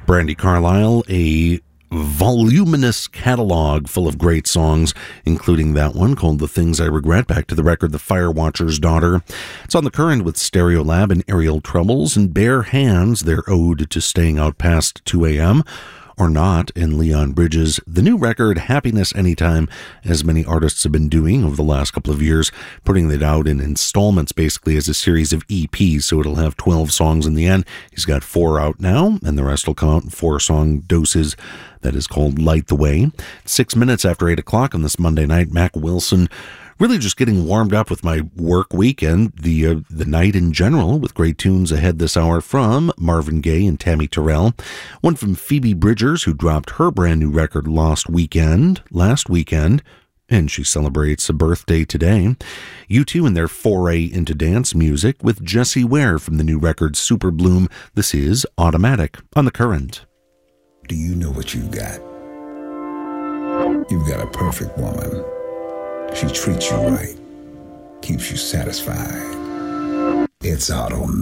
Brandi Carlile, a voluminous catalog full of great songs, including that one called The Things I Regret, back to the record The Firewatcher's Daughter. It's on The Current with Stereolab and Aerial Troubles, and Bare Hands, their ode to staying out past 2 a.m., or not, in Leon Bridges' the new record, Happiness Anytime, as many artists have been doing over the last couple of years, putting it out in installments, basically as a series of EPs, so it'll have 12 songs in the end. He's got 4 out now, and the rest will come out in 4-song doses. That is called Light the Way. 6 minutes after 8 o'clock on this Monday night, Mac Wilson, really just getting warmed up with my work weekend, the night in general, with great tunes ahead this hour from Marvin Gaye and Tammy Terrell. One from Phoebe Bridgers, who dropped her brand new record last weekend, and she celebrates a birthday today. U2 and their foray into dance music with Jessie Ware from the new record Super Bloom. This is Automatic on The Current. Do you know what you've got? You've got a perfect woman. She treats you right, keeps you satisfied. It's automatic.